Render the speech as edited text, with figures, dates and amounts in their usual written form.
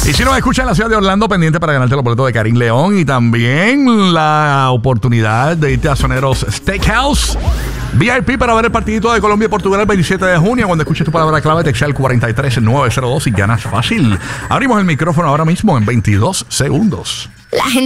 Y si nos escuchas en la ciudad de Orlando, pendiente para ganarte los boletos de Karim León y también la oportunidad de irte a Soneros Steakhouse VIP para ver el partidito de Colombia y Portugal el 27 de junio. Cuando escuches tu palabra clave, texta el 43902 y ganas fácil. Abrimos el micrófono ahora mismo en 22 segundos. La gente